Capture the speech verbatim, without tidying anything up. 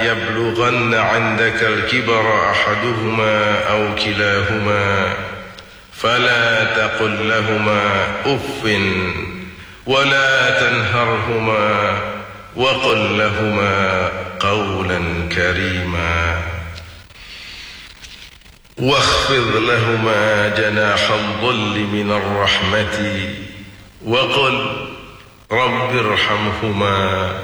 يبلغن عندك الكبر أحدهما أو كلاهما فلا تقل لهما أف ولا تنهرهما وقل لهما قولا كريما واخفض لهما جناح الذل من الرحمة وقل رب ارحمهما